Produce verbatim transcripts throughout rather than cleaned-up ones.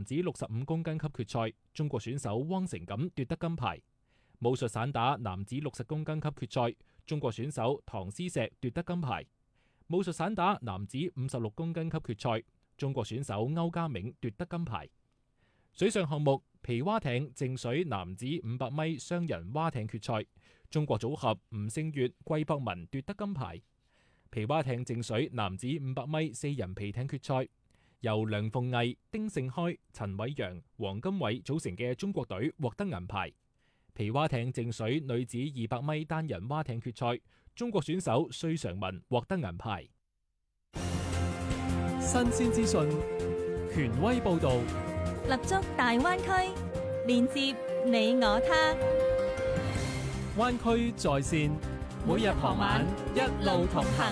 子六十五公斤級決賽，中國選手汪成錦奪得金牌。武術散打男子六十公斤級決賽，中國選手唐詩碩奪得金牌。武術散打男子五十六公斤級決賽，中國選手歐家銘奪得金牌。水上項目皮划艇靜水男子五百米雙人划艇決賽，中國組合吳勝月、季博文奪得金牌。皮划艇靜水男子五百米四人皮艇決賽，由梁鳳毅、丁勝開、陳偉陽、黃金偉組成嘅中國隊獲得銀牌。皮划艇靜水女子二百米單人划艇決賽，中國選手隋常文獲得銀牌。 新鮮資訊，權威報導， 立足大灣區，連接你我他。 灣區在線，每日傍晚一路同行。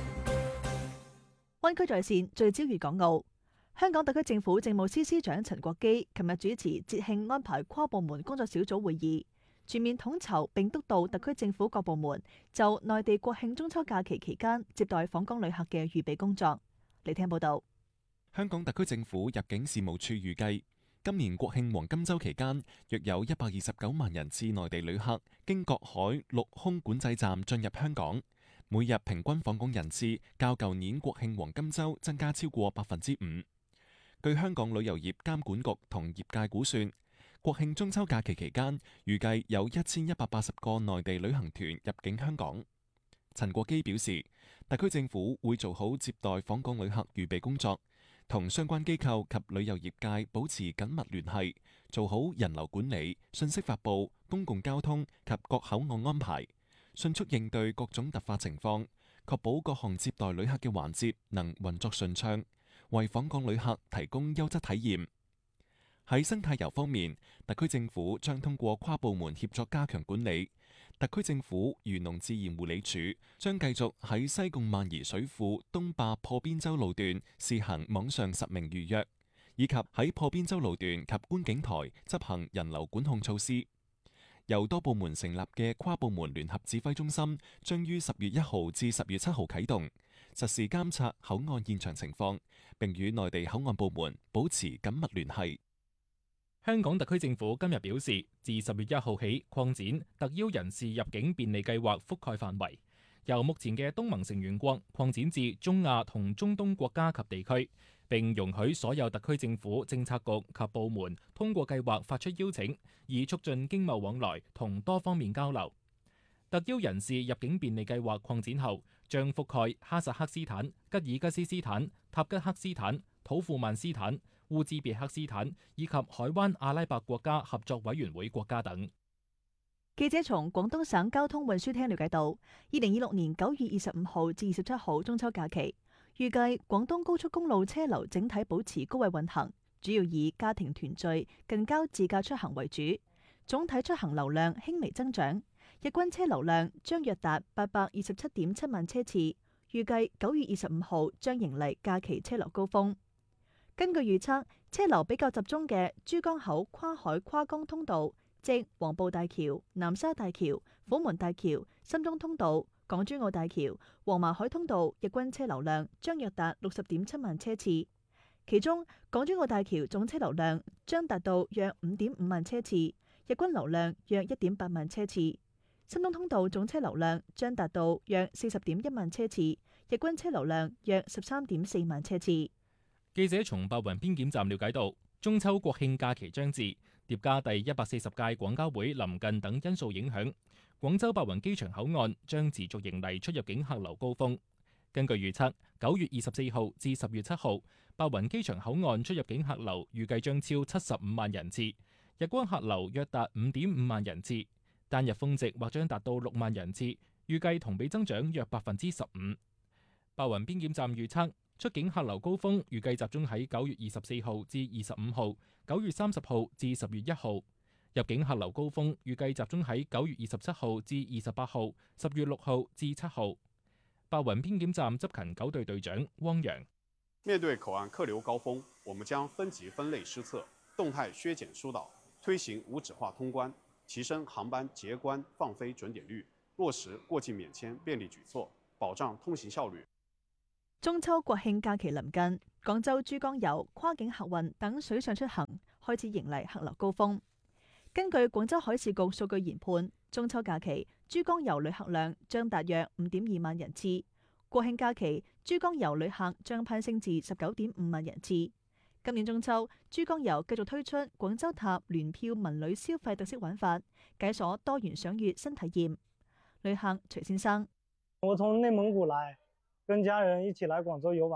灣區在線聚焦粵港澳。香港特區政府政務司司長陳國基琴日主持節慶安排跨部門工作小組會議，全面統籌並督導特區政府各部門就內地國慶中秋假期期間接待訪港旅客嘅預備工作。嚟聽報道。 香港特區政府入境事務處預計，今年國慶黃金週期間，約有一百二十九萬人次內地旅客經各海陸空管制站進入香港，每日平均訪港人次較舊年國慶黃金週增加超過百分之五。據香港旅遊業監管局同業界估算，國慶中秋假期期間，預計有一千一百八十個內地旅行團入境香港。陳國基表示，特區政府會做好接待訪港旅客預備工作，同相關機構及旅遊業界保持緊密聯繫，做好人流管理、信息發布、公共交通及各口岸安排，迅速應對各種突發情況，確保各項接待旅客嘅環節能運作順暢，為訪港旅客提供優質體驗。喺生態遊方面，特區政府將通過跨部門協作加強管理。特區政府漁農自然護理署將繼續喺西貢萬宜水庫東壩破邊洲路段試行網上實名預約，以及喺破邊洲路段及觀景台執行人流管控措施。由多部門成立嘅跨部門聯合指揮中心將於十月一號至十月七號啟動，實時監察口岸現場情況，並與內地口岸部門保持緊密聯繫。 香港特區政府今日表示，自十月一號起擴展特邀人士入境便利計劃覆蓋範圍，由目前嘅東盟成員國擴展至中亞同中東國家及地區，並容許所有特區政府政策局及部門通過計劃發出邀請，以促進經貿往來同多方面交流。特邀人士入境便利計劃擴展後，將覆蓋哈薩克斯坦、吉爾吉斯斯坦、塔吉克斯坦、土庫曼斯坦、烏茲別克斯坦以及海灣阿拉伯國家合作委員會國家等。 記者從廣東省交通運輸廳了解到，二零二六年九月二十五號至二十七號中秋假期，預計廣東高速公路車流整體保持高位運行，主要以家庭團聚、近郊自駕出行為主，總體出行流量輕微增長，日均車流量將約達八百二十七點七萬車次。預計九月二十五號將迎嚟假期車流高峰。根據預測，車流比較集中嘅珠江口跨海跨江通道，即黃埔大橋、南沙大橋、虎門大橋、深中通道、港珠澳大橋、黃麻海通道，日均車流量將約達六十點七萬車次。其中，港珠澳大橋總車流量將達到約五點五萬車次，日均流量約一點八萬車次。深中通道總車流量將達到約四十點一萬車次，日均車流量約十三點四萬車次。 記者從白雲邊檢站了解到，中秋國慶假期將至，疊加第一百四十屆廣交會臨近等因素影響，廣州白雲機場口岸將持續迎嚟出入境客流高峰。根據預測，九月二十四號至十月七號，白雲機場口岸出入境客流預計將超七十五萬人次，日均客流約達五點五萬人次，單日峰值或將達到六萬人次，預計同比增長約百分之十五。白雲邊檢站預測，出境客流高峰預計集中喺九月二十四號至二十五號、九月三十號至十月一號；入境客流高峰預計集中喺九月二十七號至二十八號、十月六號至七號。白雲邊檢站執勤九隊隊長汪洋： 面對口岸客流高峰，我們將分級分類施策，動態削減疏導，推行無紙化通關，提升航班結關放飛準點率，落實過境免簽便利舉措，保障通行效率。 中秋國慶假期臨近，廣州珠江遊、跨境客運等水上出行開始迎嚟客流高峰。根據廣州海事局數據研判，中秋假期珠江遊旅客量將達約五點二萬人次，國慶假期珠江遊旅客將攀升至十九點五萬人次。今年中秋，珠江遊繼續推出廣州塔聯票文旅消費特色玩法，解鎖多元賞月新體驗。旅客徐先生： 我從內蒙古來，跟家人一起來廣州遊玩。